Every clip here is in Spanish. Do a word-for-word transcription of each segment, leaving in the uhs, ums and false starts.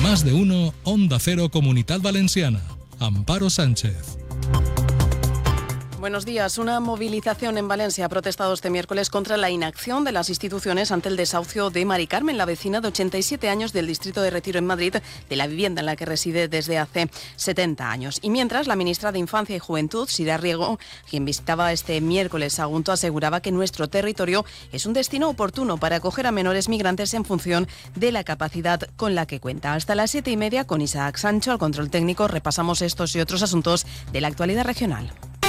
Más de uno, Onda Cero Comunidad Valenciana. Amparo Sánchez. Buenos días. Una movilización en Valencia ha protestado este miércoles contra la inacción de las instituciones ante el desahucio de Mari Carmen, la vecina de ochenta y siete años del distrito de Retiro en Madrid, de la vivienda en la que reside desde hace setenta años. Y mientras, la ministra de Infancia y Juventud, Sira Riego, quien visitaba este miércoles Sagunto, aseguraba que nuestro territorio es un destino oportuno para acoger a menores migrantes en función de la capacidad con la que cuenta. Hasta las siete y media, con Isaac Sancho, al control técnico, repasamos estos y otros asuntos de la actualidad regional.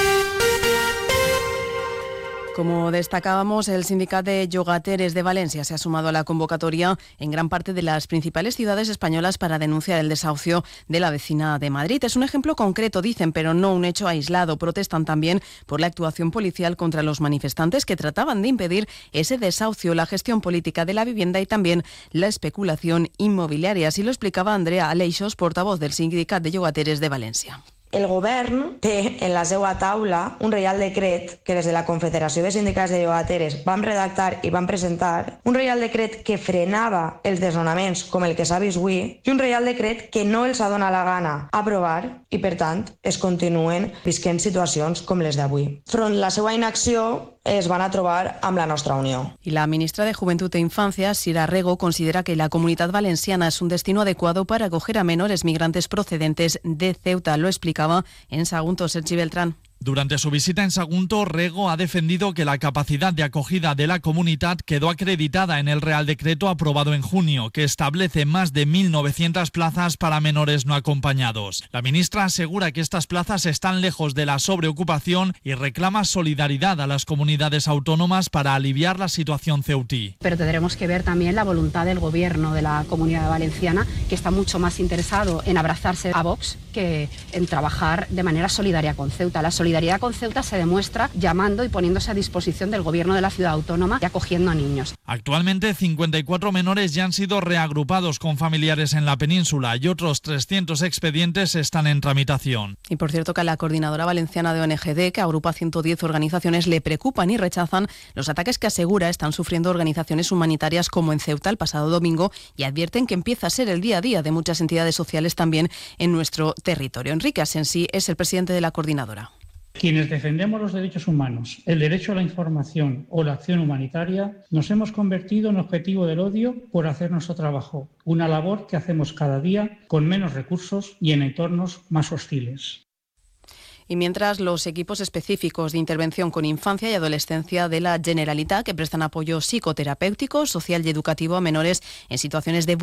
Como destacábamos, el Sindicat de Llogateres de Valencia se ha sumado a la convocatoria en gran parte de las principales ciudades españolas para denunciar el desahucio de la vecina de Madrid. Es un ejemplo concreto, dicen, pero no un hecho aislado. Protestan también por la actuación policial contra los manifestantes que trataban de impedir ese desahucio, la gestión política de la vivienda y también la especulación inmobiliaria. Así lo explicaba Andrea Aleixos, portavoz del Sindicat de Llogateres de Valencia. El govern té en la seva taula un reial decret que des de la Confederació de Sindicats de Llogateres vam redactar i vam presentar, un reial decret que frenava els desnonaments com el que s'ha vist avui i un reial decret que no els ha donat la gana aprovar i, per tant, es continuen visquent situacions com les d'avui. Front la seva inacció, es van a trobar amb la nostra unió. Y la ministra de Juventud e Infancia, Sira Rego, considera que la Comunidad Valenciana es un destino adecuado para acoger a menores migrantes procedentes de Ceuta. Lo explicaba en Sagunto Sergi Beltrán. Durante su visita en Sagunto, Rego ha defendido que la capacidad de acogida de la comunidad quedó acreditada en el Real Decreto aprobado en junio, que establece más de mil novecientas plazas para menores no acompañados. La ministra asegura que estas plazas están lejos de la sobreocupación y reclama solidaridad a las comunidades autónomas para aliviar la situación ceutí. Pero tendremos que ver también la voluntad del gobierno de la Comunidad Valenciana, que está mucho más interesado en abrazarse a Vox que en trabajar de manera solidaria con Ceuta. La solidaridad La solidaridad con Ceuta se demuestra llamando y poniéndose a disposición del gobierno de la ciudad autónoma y acogiendo a niños. Actualmente cincuenta y cuatro menores ya han sido reagrupados con familiares en la península y otros trescientos expedientes están en tramitación. Y por cierto que a la Coordinadora Valenciana de O N G D, que agrupa ciento diez organizaciones, le preocupan y rechazan los ataques que asegura están sufriendo organizaciones humanitarias como en Ceuta el pasado domingo y advierten que empieza a ser el día a día de muchas entidades sociales también en nuestro territorio. Enrique Asensi es el presidente de la Coordinadora. Quienes defendemos los derechos humanos, el derecho a la información o la acción humanitaria, nos hemos convertido en objetivo del odio por hacer nuestro trabajo, una labor que hacemos cada día con menos recursos y en entornos más hostiles. Y mientras, los equipos específicos de intervención con infancia y adolescencia de la Generalitat, que prestan apoyo psicoterapéutico, social y educativo a menores en situaciones de